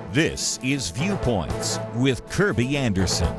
This is Viewpoints with Kirby Anderson.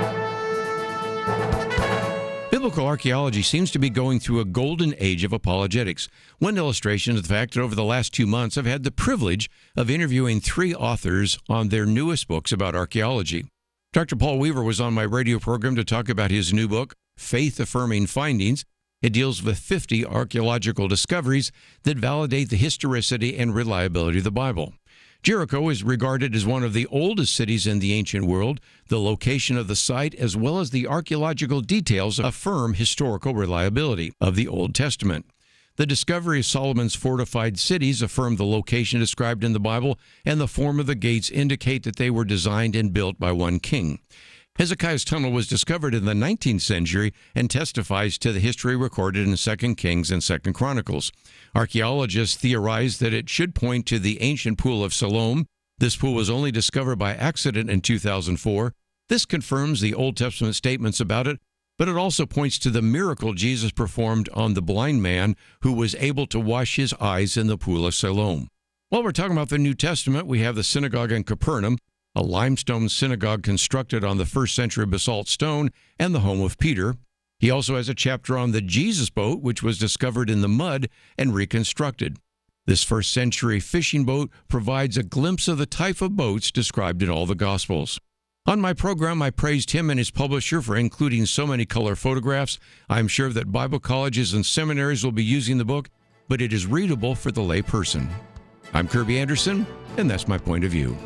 Biblical archaeology seems to be going through a golden age of apologetics. One illustration is the fact that over the last 2 months, I've had the privilege of interviewing 3 authors on their newest books about archaeology. Dr. Paul Weaver was on my radio program to talk about his new book, Faith-Affirming Findings. It deals with 50 archaeological discoveries that validate the historicity and reliability of the Bible. Jericho is regarded as one of the oldest cities in the ancient world. The location of the site, as well as the archaeological details, affirm historical reliability of the Old Testament. The discovery of Solomon's fortified cities affirm the location described in the Bible, and the form of the gates indicate that they were designed and built by one king. Hezekiah's tunnel was discovered in the 19th century and testifies to the history recorded in 2 Kings and 2 Chronicles. Archaeologists theorize that it should point to the ancient pool of Siloam. This pool was only discovered by accident in 2004. This confirms the Old Testament statements about it, but it also points to the miracle Jesus performed on the blind man who was able to wash his eyes in the pool of Siloam. While we're talking about the New Testament, we have the synagogue in Capernaum, a limestone synagogue constructed on the 1st century basalt stone and the home of Peter. He also has a chapter on the Jesus boat, which was discovered in the mud and reconstructed. This 1st century fishing boat provides a glimpse of the type of boats described in all the Gospels. On my program, I praised him and his publisher for including so many color photographs. I'm sure that Bible colleges and seminaries will be using the book, but it is readable for the lay person. I'm Kirby Anderson, and that's my point of view.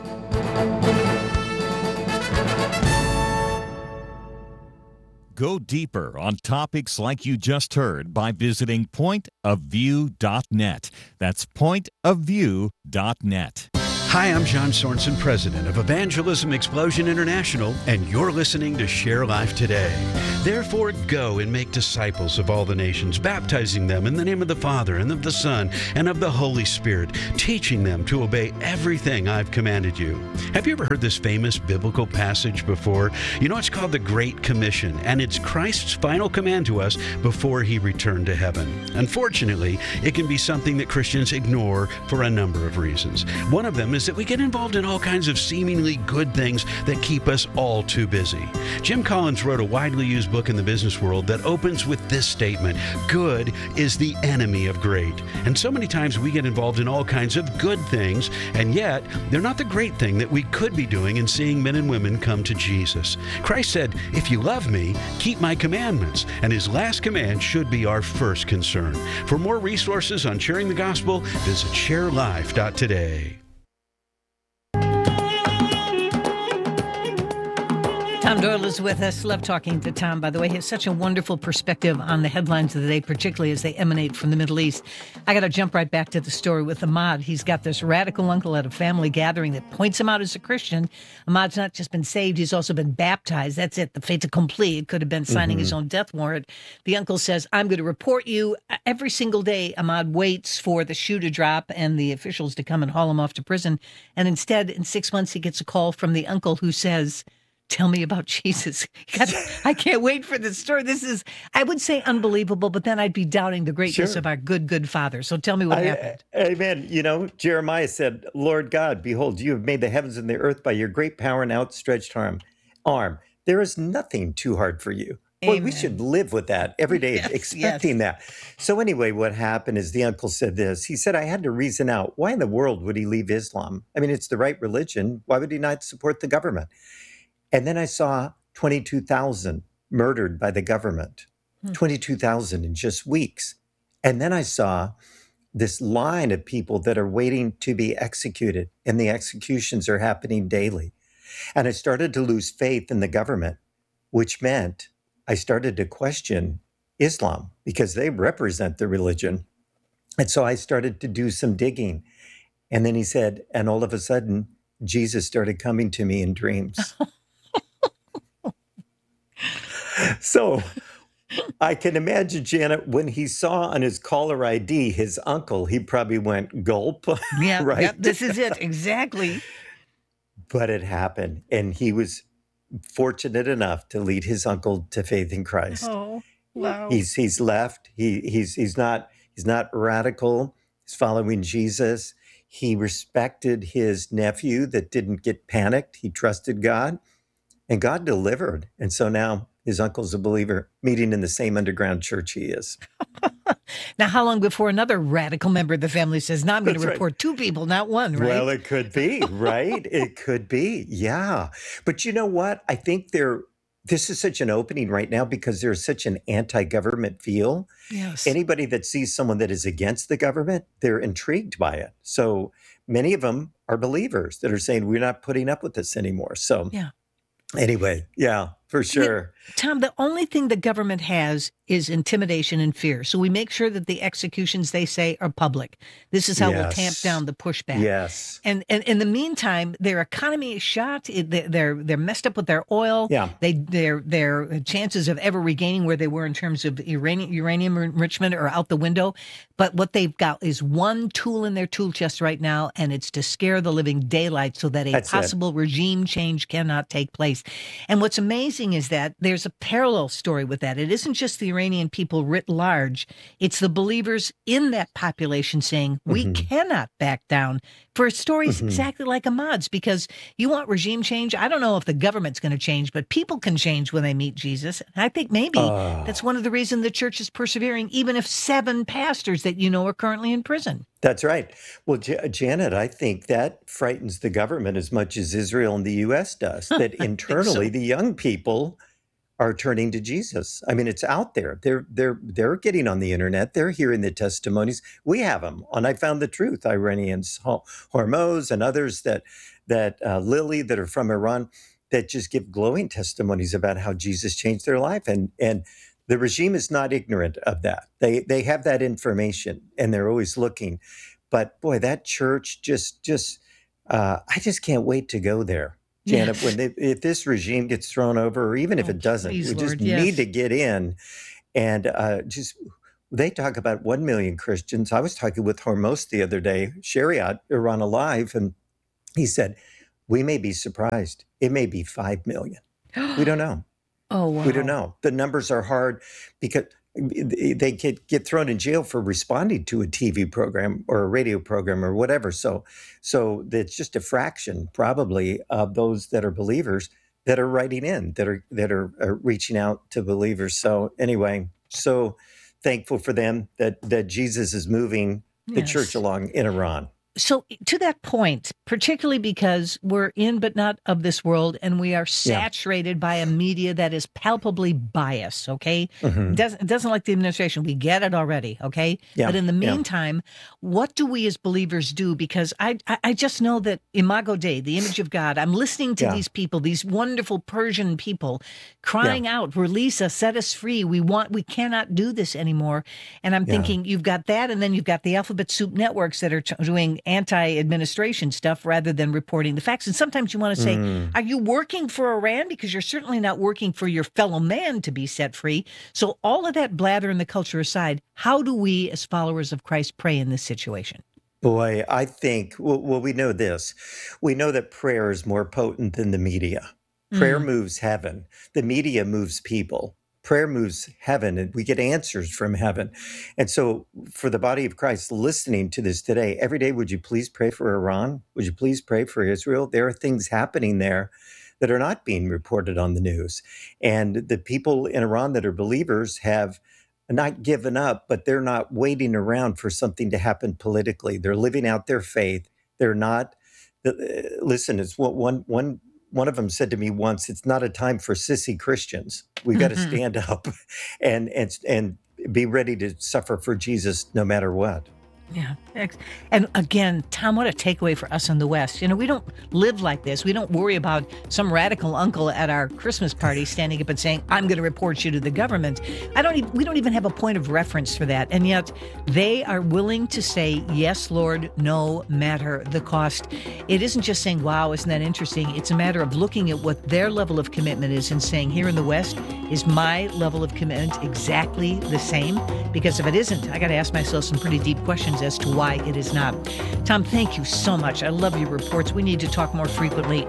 Go deeper on topics like you just heard by visiting pointofview.net. That's pointofview.net. Hi, I'm John Sorensen, president of Evangelism Explosion International, and you're listening to Share Life Today. Therefore, go and make disciples of all the nations, baptizing them in the name of the Father and of the Son and of the Holy Spirit, teaching them to obey everything I've commanded you. Have you ever heard this famous biblical passage before? You know, it's called the Great Commission, and it's Christ's final command to us before he returned to heaven. Unfortunately, it can be something that Christians ignore for a number of reasons. One of them is that we get involved in all kinds of seemingly good things that keep us all too busy. Jim Collins wrote a widely used book in the business world that opens with this statement: good is the enemy of great. And so many times we get involved in all kinds of good things, and yet they're not the great thing that we could be doing in seeing men and women come to Jesus. Christ said, if you love me, keep my commandments. And his last command should be our first concern. For more resources on sharing the gospel, visit sharelife.today. Tom Doyle is with us. Love talking to Tom, by the way. He has such a wonderful perspective on the headlines of the day, particularly as they emanate from the Middle East. I got to jump right back to the story with Ahmad. He's got this radical uncle at a family gathering that points him out as a Christian. Ahmad's not just been saved, he's also been baptized. That's it, the fait accompli. It could have been signing his own death warrant. The uncle says, I'm going to report you. Every single day, Ahmad waits for the shoe to drop and the officials to come and haul him off to prison. And instead, in 6 months, he gets a call from the uncle who says, tell me about Jesus. I can't wait for this story. This is, I would say, unbelievable, but then I'd be doubting the greatness of our good Father. So tell me what happened. Amen. You know, Jeremiah said, Lord God, behold, you have made the heavens and the earth by your great power and outstretched arm. There is nothing too hard for you. Boy, we should live with that every day, expecting that. So anyway, what happened is the uncle said this. He said, I had to reason out, why in the world would he leave Islam? I mean, it's the right religion. Why would he not support the government? And then I saw 22,000 murdered by the government, 22,000 in just weeks. And then I saw this line of people that are waiting to be executed, and the executions are happening daily. And I started to lose faith in the government, which meant I started to question Islam because they represent the religion. And so I started to do some digging. And then he said, and all of a sudden, Jesus started coming to me in dreams. So I can imagine, Janet, when he saw on his caller ID his uncle, he probably went gulp. Yeah, right? Yep, this is it. Exactly. But it happened. And he was fortunate enough to lead his uncle to faith in Christ. Oh, wow. He's left. He's not radical. He's following Jesus. He respected his nephew that didn't get panicked. He trusted God, and God delivered. And so now his uncle's a believer, meeting in the same underground church he is. Now, how long before another radical member of the family says, "No, I'm going to That's report two people, not one," right? Well, it could be, right? It could be, yeah. But you know what? I think this is such an opening right now because there's such an anti-government feel. Yes. Anybody that sees someone that is against the government, they're intrigued by it. So many of them are believers that are saying, we're not putting up with this anymore. So Yeah. anyway, yeah, for sure. Tom, the only thing the government has is intimidation and fear. So we make sure that the executions they say are public. This is how we'll tamp Yes. down the pushback. Yes. And in the meantime, their economy is shot. They're messed up with their oil. Yeah. Their chances of ever regaining where they were in terms of uranium enrichment are out the window. But what they've got is one tool in their tool chest right now, and it's to scare the living daylight so that a That's it. possible regime change cannot take place. And what's amazing is that there's a parallel story with that. It isn't just the Iranian people writ large. It's the believers in that population saying, we cannot back down for stories exactly like Ahmad's, because you want regime change. I don't know if the government's going to change, but people can change when they meet Jesus. And I think maybe that's one of the reasons the church is persevering, even if 7 pastors that you know are currently in prison. That's right. Well, Janet, I think that frightens the government as much as Israel and the U.S. does, that internally the young people are turning to Jesus. I mean, it's out there. They're getting on the internet. They're hearing the testimonies. We have them on I Found the Truth, Iranians, Hormoz, and others that Lily that are from Iran that just give glowing testimonies about how Jesus changed their life. And the regime is not ignorant of that. They have that information and they're always looking. But boy, that church I just can't wait to go there. Janet, if this regime gets thrown over, or even if it doesn't, please, we just Lord, yes. need to get in. And they talk about 1 million Christians. I was talking with Hormoz the other day, Shariat, Iran Alive, and he said, we may be surprised. It may be 5 million. We don't know. Oh, wow. We don't know. The numbers are hard because they get thrown in jail for responding to a TV program or a radio program or whatever. So it's just a fraction probably of those that are believers that are writing in, that are reaching out to believers. So anyway, so thankful for them that Jesus is moving the church along in Iran. So to that point, particularly because we're in but not of this world, and we are saturated by a media that is palpably biased, okay? It doesn't like the administration. We get it already, okay? Yeah. But in the meantime, what do we as believers do? Because I just know that Imago Dei, the image of God, I'm listening to these people, these wonderful Persian people crying out, release us, set us free. We cannot do this anymore. And I'm thinking you've got that, and then you've got the alphabet soup networks that are doing anti-administration stuff rather than reporting the facts. And sometimes you want to say, are you working for Iran? Because you're certainly not working for your fellow man to be set free. So all of that blather and the culture aside, how do we as followers of Christ pray in this situation? Boy, I think, well, we know this. We know that prayer is more potent than the media. Prayer moves heaven. The media moves people. Prayer moves heaven, and we get answers from heaven. And so for the body of Christ listening to this today, every day, would you please pray for Iran? Would you please pray for Israel? There are things happening there that are not being reported on the news. And the people in Iran that are believers have not given up, but they're not waiting around for something to happen politically. They're living out their faith. They're not, listen, it's what one of them said to me once, it's not a time for sissy Christians. We got to stand up and be ready to suffer for Jesus no matter what. Yeah. And again, Tom, what a takeaway for us in the West. You know, we don't live like this. We don't worry about some radical uncle at our Christmas party standing up and saying, I'm going to report you to the government. We don't even have a point of reference for that. And yet they are willing to say, yes, Lord, no matter the cost. It isn't just saying, wow, isn't that interesting? It's a matter of looking at what their level of commitment is and saying, here in the West, is my level of commitment exactly the same? Because if it isn't, I got to ask myself some pretty deep questions as to why it is not. Tom, thank you so much. I love your reports. We need to talk more frequently.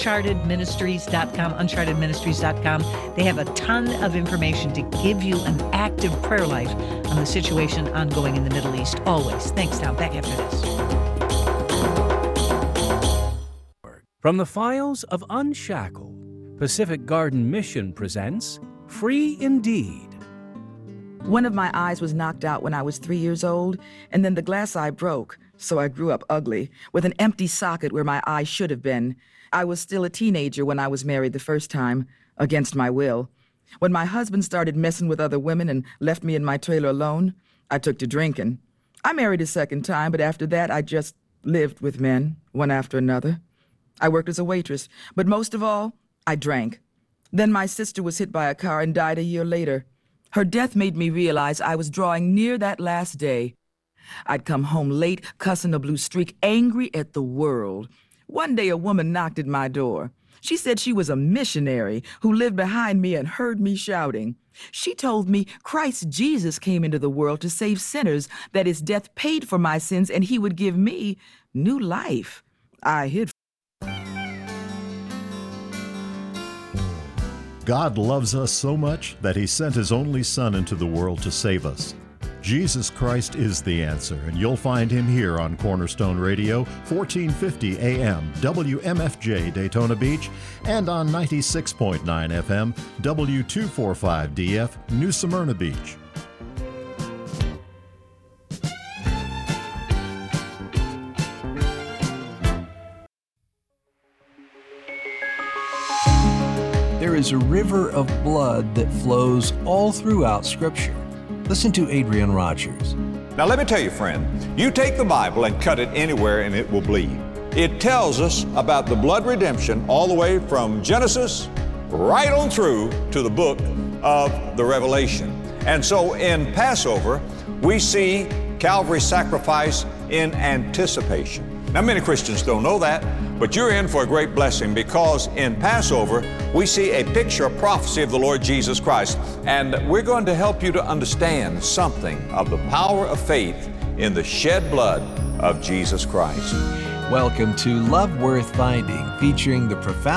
unchartedministries.com. They have a ton of information to give you an active prayer life on the situation ongoing in the Middle East. Always. Thanks, Tom. Back after this. From the files of Unshackled, Pacific Garden Mission presents Free Indeed. One of my eyes was knocked out when I was 3 years old, and then the glass eye broke, so I grew up ugly, with an empty socket where my eye should have been. I was still a teenager when I was married the first time, against my will. When my husband started messing with other women and left me in my trailer alone, I took to drinking. I married a second time, but after that I just lived with men, one after another. I worked as a waitress, but most of all, I drank. Then my sister was hit by a car and died a year later. Her death made me realize I was drawing near that last day. I'd come home late, cussing a blue streak, angry at the world. One day a woman knocked at my door. She said she was a missionary who lived behind me and heard me shouting. She told me Christ Jesus came into the world to save sinners, that his death paid for my sins, and he would give me new life. I hid. God loves us so much that he sent his only Son into the world to save us. Jesus Christ is the answer, and you'll find him here on Cornerstone Radio, 1450 AM, WMFJ Daytona Beach, and on 96.9 FM, W245DF, New Smyrna Beach. There is a river of blood that flows all throughout Scripture. Listen to Adrian Rogers. Now let me tell you, friend, you take the Bible and cut it anywhere and it will bleed. It tells us about the blood redemption all the way from Genesis right on through to the book of the Revelation. And so in Passover, we see Calvary's sacrifice in anticipation. Now many Christians don't know that, but you're in for a great blessing, because in Passover, we see a picture, a prophecy of the Lord Jesus Christ. And we're going to help you to understand something of the power of faith in the shed blood of Jesus Christ. Welcome to Love Worth Finding, featuring the profound